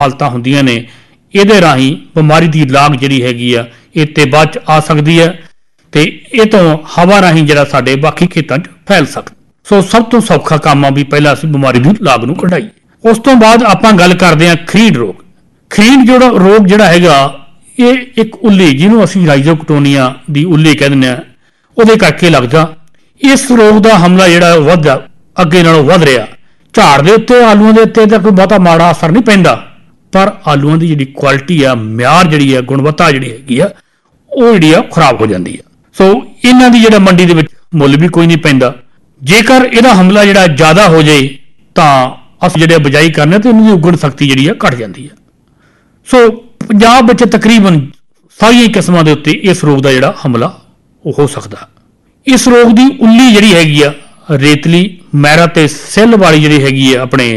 हालतां हुंदियां ने इहदे राहीं बीमारी की लाग जिहड़ी हैगी आ इह ते बाद च आ सकदी है ते इह तों हवा राहीं जिहड़ा साडे बाकी खेतां च फैल सकदा। सो सब तो सौखा काम आ भी पहला असीं बीमारी की लाग नूं कढाईए। उस तो बाद आपां गल करदे हां खरीड रोग। खरीड जिहड़ा रोग जिहड़ा हैगा ਇਹ ਇੱਕ ਉੱਲੀ ਜਿਹਨੂੰ ਅਸੀਂ ਰਾਈਜ਼ੋਕਟੋਨੀਆ ਦੀ ਉੱਲੀ ਕਹਿ ਦਿੰਦੇ ਆ ਉਹਦੇ ਕਰਕੇ ਲੱਗਦਾ। ਇਸ ਰੋਗ ਦਾ ਹਮਲਾ ਜਿਹੜਾ ਵੱਧ ਅੱਗੇ ਨਾਲੋਂ ਵੱਧ ਰਿਹਾ। ਝਾੜ ਦੇ ਉੱਤੇ ਆਲੂਆਂ ਦੇ ਉੱਤੇ ਤਾਂ ਕੋਈ ਬਹੁਤਾ ਮਾੜਾ ਅਸਰ ਨਹੀਂ ਪੈਂਦਾ ਪਰ ਆਲੂਆਂ ਦੀ ਜਿਹੜੀ ਕੁਆਲਿਟੀ ਆ ਮਿਆਰ ਜਿਹੜੀ ਆ ਗੁਣਵੱਤਾ ਜਿਹੜੀ ਹੈਗੀ ਆ ਉਹ ਜਿਹੜੀ ਆ ਖਰਾਬ ਹੋ ਜਾਂਦੀ ਆ। ਸੋ ਇਹਨਾਂ ਦੀ ਜਿਹੜਾ ਮੰਡੀ ਦੇ ਵਿੱਚ ਮੁੱਲ ਵੀ ਕੋਈ ਨਹੀਂ ਪੈਂਦਾ। ਜੇਕਰ ਇਹਦਾ ਹਮਲਾ ਜਿਹੜਾ ਜ਼ਿਆਦਾ ਹੋ ਜਾਏ ਤਾਂ ਅਸੀਂ ਜਿਹੜੇ ਬਿਜਾਈ ਕਰਨੇ ਤੇ ਇਹਨਾਂ ਦੀ ਉਗਣ ਸ਼ਕਤੀ ਜਿਹੜੀ ਆ ਘਟ ਜਾਂਦੀ ਆ। ਸੋ ਪੰਜਾਬ ਵਿੱਚ ਤਕਰੀਬਨ ਸਾਰੀਆਂ ਕਿਸਮਾਂ ਦੇ ਉੱਤੇ ਇਸ ਰੋਗ ਦਾ ਜਿਹੜਾ ਹਮਲਾ ਉਹ ਹੋ ਸਕਦਾ। ਇਸ ਰੋਗ ਦੀ ਉੱਲੀ ਜਿਹੜੀ ਹੈਗੀ ਆ ਰੇਤਲੀ ਮੈਰਾ ਤੇ ਸਿੱਲ ਵਾਲੀ ਜਿਹੜੀ ਹੈਗੀ ਆ ਆਪਣੇ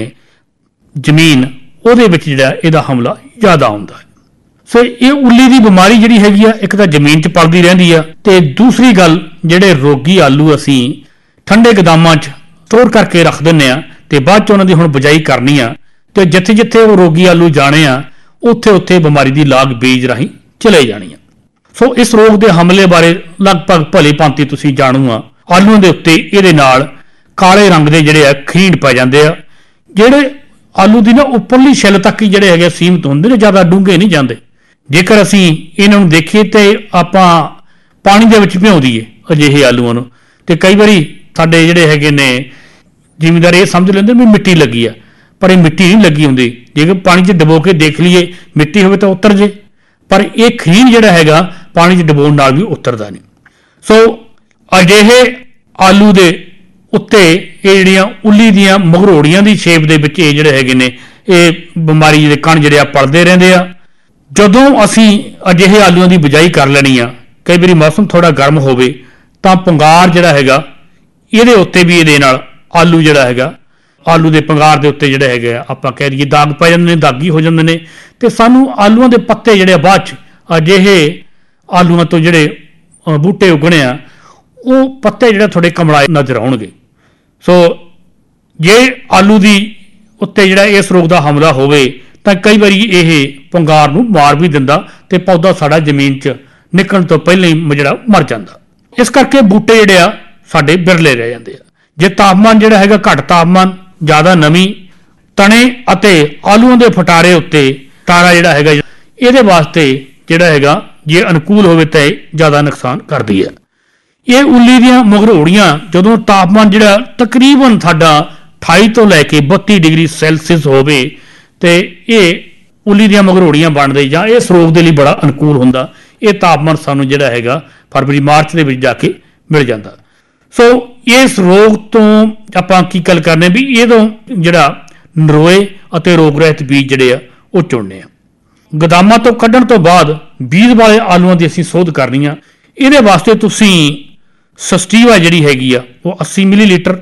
ਜ਼ਮੀਨ ਉਹਦੇ ਵਿੱਚ ਜਿਹੜਾ ਇਹਦਾ ਹਮਲਾ ਜ਼ਿਆਦਾ ਹੁੰਦਾ ਹੈ। ਸੋ ਇਹ ਉੱਲੀ ਦੀ ਬਿਮਾਰੀ ਜਿਹੜੀ ਹੈਗੀ ਆ ਇੱਕ ਤਾਂ ਜ਼ਮੀਨ 'ਚ ਪਲਦੀ ਰਹਿੰਦੀ ਆ ਤੇ ਦੂਸਰੀ ਗੱਲ ਜਿਹੜੇ ਰੋਗੀ ਆਲੂ ਅਸੀਂ ਠੰਡੇ ਗੋਦਾਮਾਂ 'ਚ ਸਟੋਰ ਕਰਕੇ ਰੱਖ ਦਿੰਦੇ ਆ ਤੇ ਬਾਅਦ 'ਚ ਉਹਨਾਂ ਦੀ ਹੁਣ ਬਿਜਾਈ ਕਰਨੀ ਆ ਤੇ ਜਿੱਥੇ ਜਿੱਥੇ ਉਹ ਰੋਗੀ ਆਲੂ ਜਾਣੇ ਆ ਉੱਥੇ ਉੱਥੇ ਬਿਮਾਰੀ ਦੀ ਲਾਗ ਬੀਜ ਰਾਹੀਂ ਚਲੇ ਜਾਣੀ ਆ। ਸੋ ਇਸ ਰੋਗ ਦੇ ਹਮਲੇ ਬਾਰੇ ਲਗਭਗ ਭਲੀ ਭਾਂਤੀ ਤੁਸੀਂ ਜਾਣੂ ਆ। ਆਲੂਆਂ ਦੇ ਉੱਤੇ ਇਹਦੇ ਨਾਲ ਕਾਲੇ ਰੰਗ ਦੇ ਜਿਹੜੇ ਆ ਖਰੀਂਡ ਪੈ ਜਾਂਦੇ ਆ ਜਿਹੜੇ ਆਲੂ ਦੀ ਨਾ ਉੱਪਰਲੀ ਛਿੱਲ ਤੱਕ ਹੀ ਜਿਹੜੇ ਹੈਗੇ ਸੀਮਤ ਹੁੰਦੇ ਨੇ, ਜ਼ਿਆਦਾ ਡੂੰਘੇ ਨਹੀਂ ਜਾਂਦੇ। ਜੇਕਰ ਅਸੀਂ ਇਹਨਾਂ ਨੂੰ ਦੇਖੀਏ ਤੇ ਆਪਾਂ ਪਾਣੀ ਦੇ ਵਿੱਚ ਭਿਉਂ ਦਈਏ ਅਜਿਹੇ ਆਲੂਆਂ ਨੂੰ ਤੇ ਕਈ ਵਾਰੀ ਸਾਡੇ ਜਿਹੜੇ ਹੈਗੇ ਨੇ ਜ਼ਿਮੀਂਦਾਰ ਇਹ ਸਮਝ ਲੈਂਦੇ ਵੀ ਮਿੱਟੀ ਲੱਗੀ ਆ ਪਰ ਇਹ ਮਿੱਟੀ ਨਹੀਂ ਲੱਗੀ ਹੁੰਦੀ। ਜੇਕਰ ਪਾਣੀ 'ਚ ਡਬੋ ਕੇ ਦੇਖ ਲਈਏ ਮਿੱਟੀ ਹੋਵੇ ਤਾਂ ਉਤਰ ਜੇ ਪਰ ਇਹ ਖਰੀਂਡ ਜਿਹੜਾ ਹੈਗਾ ਪਾਣੀ 'ਚ ਡਬੋਣ ਨਾਲ ਵੀ ਉਤਰਦਾ ਨਹੀਂ। ਸੋ ਅਜਿਹੇ ਆਲੂ ਦੇ ਉੱਤੇ ਇਹ ਜਿਹੜੀਆਂ ਉੱਲੀ ਦੀਆਂ ਮਗਰੋੜੀਆਂ ਦੀ ਸ਼ੇਪ ਦੇ ਵਿੱਚ ਇਹ ਜਿਹੜੇ ਹੈਗੇ ਨੇ ਇਹ ਬਿਮਾਰੀ ਦੇ ਕਣ ਜਿਹੜੇ ਆ ਪਲਦੇ ਰਹਿੰਦੇ ਆ। ਜਦੋਂ ਅਸੀਂ ਅਜਿਹੇ ਆਲੂਆਂ ਦੀ ਬਿਜਾਈ ਕਰ ਲੈਣੀ ਆ ਕਈ ਵਾਰੀ ਮੌਸਮ ਥੋੜਾ ਗਰਮ ਹੋਵੇ ਤਾਂ ਪੰਗਾਰ ਜਿਹੜਾ ਹੈਗਾ ਇਹਦੇ ਉੱਤੇ ਵੀ ਇਹਦੇ ਨਾਲ ਆਲੂ ਜਿਹੜਾ ਹੈਗਾ ਆਲੂ ਦੇ ਪੰਗਾਰ ਦੇ ਉੱਤੇ ਜਿਹੜੇ ਹੈਗੇ ਆ ਆਪਾਂ ਕਹਿ ਦਈਏ ਦਾਗ ਪੈ ਜਾਂਦੇ ਨੇ, ਦਾਗੀ ਹੋ ਜਾਂਦੇ ਨੇ ਤੇ ਸਾਨੂੰ ਆਲੂਆਂ ਦੇ ਪੱਤੇ ਜਿਹੜੇ ਬਾਅਦ 'ਚ ਅਜਿਹੇ ਆਲੂਆਂ ਤੋਂ ਜਿਹੜੇ ਬੂਟੇ ਉਗਣੇ ਆ ਉਹ ਪੱਤੇ ਜਿਹੜੇ ਥੋੜੇ ਕਮਲਾਏ ਨਜ਼ਰ ਆਉਣਗੇ। ਸੋ ਜੇ ਆਲੂ ਦੀ ਉੱਤੇ ਜਿਹੜਾ ਇਸ ਰੋਗ ਦਾ ਹਮਲਾ ਹੋਵੇ ਤਾਂ ਕਈ ਵਾਰੀ ਇਹ ਪੰਗਾਰ ਨੂੰ ਮਾਰ ਵੀ ਦਿੰਦਾ ਤੇ ਪੌਦਾ ਸਾਡਾ ਜ਼ਮੀਨ 'ਚ ਨਿਕਲਣ ਤੋਂ ਪਹਿਲਾਂ ਹੀ ਜਿਹੜਾ ਮਰ ਜਾਂਦਾ। ਇਸ ਕਰਕੇ ਬੂਟੇ ਜਿਹੜੇ ਆ ਸਾਡੇ ਬਿਰਲੇ ਰਹਿ ਜਾਂਦੇ ਆ। ਜੇ ਤਾਪਮਾਨ ਜਿਹੜਾ ਹੈਗਾ ਘੱਟ ਤਾਪਮਾਨ ਜ਼ਿਆਦਾ ਨਮੀ ਤਣੇ ਅਤੇ ਆਲੂਆਂ ਦੇ ਫਟਾਰੇ ਉੱਤੇ ਤਾਰਾ ਜਿਹੜਾ ਹੈਗਾ ਇਹਦੇ ਵਾਸਤੇ ਜਿਹੜਾ ਹੈਗਾ ਜੇ ਅਨੁਕੂਲ ਹੋਵੇ ਤਾਂ ਇਹ ਜ਼ਿਆਦਾ ਨੁਕਸਾਨ ਕਰਦੀ ਹੈ। ਇਹ ਉੱਲੀ ਦੀਆਂ ਮਗਰੋੜੀਆਂ ਜਦੋਂ ਤਾਪਮਾਨ ਜਿਹੜਾ ਤਕਰੀਬਨ ਸਾਡਾ 28 ਤੋਂ ਲੈ ਕੇ 32 ਡਿਗਰੀ ਸੈਲਸੀਅਸ ਹੋਵੇ ਤੇ ਇਹ ਉੱਲੀ ਦੀਆਂ ਮਗਰੋੜੀਆਂ ਬਣਦੇ ਜਾਂ ਇਸ ਰੋਗ ਦੇ ਲਈ ਬੜਾ ਅਨੁਕੂਲ ਹੁੰਦਾ। ਇਹ ਤਾਪਮਾਨ ਸਾਨੂੰ ਜਿਹੜਾ ਹੈਗਾ ਫਰਵਰੀ ਮਾਰਚ ਦੇ ਵਿੱਚ ਜਾ ਕੇ ਮਿਲ ਜਾਂਦਾ। ਸੋ ਇਸ ਰੋਗ ਤੋਂ ਆਪਾਂ ਕੀ ਗੱਲ ਕਰਨੇ ਵੀ ਇਹਦੋਂ ਜਿਹੜਾ ਨਰੋਏ ਅਤੇ ਰੋਗ ਰਹਿਤ ਬੀਜ ਜਿਹੜੇ ਆ ਉਹ ਚੁਣਨੇ ਆ। ਗੋਦਾਮਾਂ ਤੋਂ ਕੱਢਣ ਤੋਂ ਬਾਅਦ ਬੀਜ ਵਾਲੇ ਆਲੂਆਂ ਦੀ ਅਸੀਂ ਸੋਧ ਕਰਨੀ ਆ। ਇਹਦੇ ਵਾਸਤੇ ਤੁਸੀਂ ਸਸਟੀਵਾ ਜਿਹੜੀ ਹੈਗੀ ਆ ਉਹ 80 ਮਿਲੀਲੀਟਰ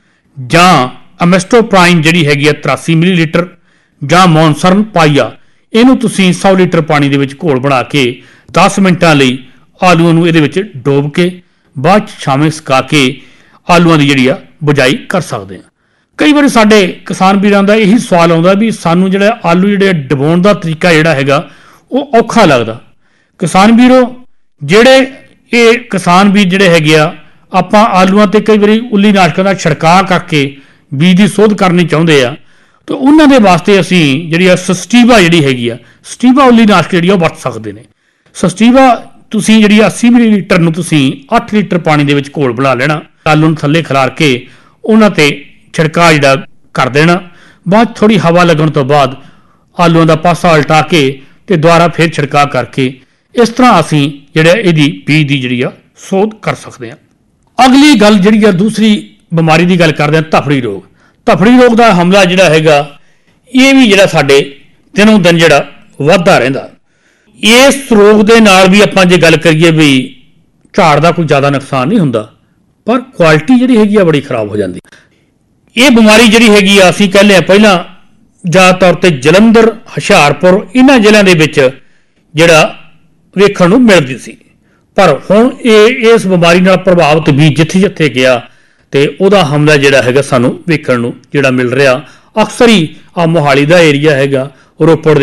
ਜਾਂ ਅਮੈਸਟੋਪ੍ਰਾਈਨ ਜਿਹੜੀ ਹੈਗੀ ਆ 83 ਮਿਲੀਲੀਟਰ ਜਾਂ ਮੌਨਸਰਨ ਪਾਈਆ ਇਹਨੂੰ ਤੁਸੀਂ 100 ਲੀਟਰ ਪਾਣੀ ਦੇ ਵਿੱਚ ਘੋਲ ਬਣਾ ਕੇ 10 ਮਿੰਟਾਂ ਲਈ ਆਲੂਆਂ ਨੂੰ ਇਹਦੇ ਵਿੱਚ ਡੋਬ ਕੇ ਬਾਅਦ ਛਾਵੇਂ ਸੁਕਾ ਕੇ ਆਲੂਆਂ ਦੀ ਜਿਹੜੀ ਆ ਬਿਜਾਈ ਕਰ ਸਕਦੇ ਆ। ਕਈ ਵਾਰੀ ਸਾਡੇ ਕਿਸਾਨ ਵੀਰਾਂ ਦਾ ਇਹੀ ਸਵਾਲ ਆਉਂਦਾ ਵੀ ਸਾਨੂੰ ਜਿਹੜਾ ਆਲੂ ਜਿਹੜੇ ਡਬਾਉਣ ਦਾ ਤਰੀਕਾ ਜਿਹੜਾ ਹੈਗਾ ਉਹ ਔਖਾ ਲੱਗਦਾ। ਕਿਸਾਨ ਵੀਰੋ ਜਿਹੜੇ ਇਹ ਕਿਸਾਨ ਵੀਰ ਜਿਹੜੇ ਹੈਗੇ ਆ ਆਪਾਂ ਆਲੂਆਂ ਤੇ ਕਈ ਵਾਰੀ ਉੱਲੀ ਨਾਸ਼ਕਾਂ ਦਾ ਛਿੜਕਾਅ ਕਰਕੇ ਬੀਜ ਦੀ ਸੋਧ ਕਰਨੀ ਚਾਹੁੰਦੇ ਆ ਤਾਂ ਉਹਨਾਂ ਦੇ ਵਾਸਤੇ ਅਸੀਂ ਜਿਹੜੀ ਆ ਸਸਟੀਵਾ ਜਿਹੜੀ ਹੈਗੀ ਆ ਸਟੀਵਾ ਉੱਲੀ ਨਾਸ਼ਕ ਜਿਹੜੀ ਉਹ ਵਰਤ ਸਕਦੇ ਨੇ। ਸਸਟੀਵਾ ਤੁਸੀਂ ਜਿਹੜੀ 80 ਮਿਲੀਲੀਟਰ ਨੂੰ ਤੁਸੀਂ 8 ਲੀਟਰ ਪਾਣੀ ਦੇ ਵਿੱਚ ਘੋਲ ਬਣਾ ਲੈਣਾ। ਆਲੂ ਨੂੰ ਥੱਲੇ ਖਿਲਾਰ ਕੇ ਉਹਨਾਂ ਤੇ ਛਿੜਕਾਅ ਜਿਹੜਾ ਕਰ ਦੇਣਾ। ਬਾਅਦ ਥੋੜੀ ਹਵਾ ਲੱਗਣ ਤੋਂ ਬਾਅਦ ਆਲੂਆਂ ਦਾ ਪਾਸਾ ਉਲਟਾ ਕੇ ਤੇ ਦੁਬਾਰਾ ਫਿਰ ਛਿੜਕਾਅ ਕਰਕੇ ਇਸ ਤਰ੍ਹਾਂ ਅਸੀਂ ਜਿਹੜਾ ਇਹਦੀ ਬੀਜ ਦੀ ਜਿਹੜੀ ਆ ਸੋਧ ਕਰ ਸਕਦੇ ਹਾਂ। ਅਗਲੀ ਗੱਲ ਜਿਹੜੀ ਆ ਦੂਸਰੀ ਬਿਮਾਰੀ ਦੀ ਗੱਲ ਕਰਦੇ ਹਾਂ ਧਫੜੀ ਰੋਗ। ਧਫੜੀ ਰੋਗ ਦਾ ਹਮਲਾ ਜਿਹੜਾ ਹੈਗਾ ਇਹ ਵੀ ਜਿਹੜਾ ਸਾਡੇ ਦਿਨੋਂ ਦਿਨ ਜਿਹੜਾ ਵੱਧਦਾ ਰਹਿੰਦਾ। ਇਸ ਰੋਗ ਦੇ ਨਾਲ ਵੀ ਆਪਾਂ ਜੇ ਗੱਲ ਕਰੀਏ ਵੀ ਝਾੜ ਦਾ ਕੋਈ ਜ਼ਿਆਦਾ ਨੁਕਸਾਨ ਨਹੀਂ ਹੁੰਦਾ ਪਰ ਕੁਆਲਿਟੀ ਜਿਹੜੀ ਹੈਗੀ ਆ ਬੜੀ ਖਰਾਬ ਹੋ ਜਾਂਦੀ। ਇਹ ਬਿਮਾਰੀ ਜਿਹੜੀ ਹੈਗੀ ਆ ਅਸੀਂ ਕਹਿੰਦੇ ਆ ਪਹਿਲਾਂ ਜ਼ਿਆਦਾ ਤੌਰ ਤੇ ਜਲੰਧਰ ਹੁਸ਼ਿਆਰਪੁਰ ਇਹਨਾਂ ਜ਼ਿਲ੍ਹਿਆਂ ਦੇ ਵਿੱਚ ਜਿਹੜਾ ਵੇਖਣ ਨੂੰ ਮਿਲਦੀ ਸੀ ਪਰ ਹੁਣ ਇਹ ਇਸ ਬਿਮਾਰੀ ਨਾਲ ਪ੍ਰਭਾਵਿਤ ਵੀ ਜਿੱਥੇ ਜਿੱਥੇ ਗਿਆ ਤੇ ਉਹਦਾ ਹਮਲਾ ਜਿਹੜਾ ਹੈਗਾ ਸਾਨੂੰ ਵੇਖਣ ਨੂੰ ਜਿਹੜਾ ਮਿਲ ਰਿਹਾ। ਅਕਸਰ ਹੀ ਆ ਮੋਹਾਲੀ ਦਾ ਏਰੀਆ ਹੈਗਾ, ਰੋਪੜ